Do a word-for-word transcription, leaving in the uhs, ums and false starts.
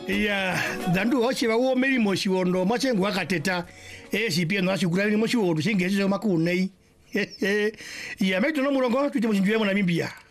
ya dandu hoche bawo meri moshiwondo machengu wakateta eh sipia no ashugurani moshiwondo shingezo makunei ya meto no murongo tuje mushinjwe mo na Namibia.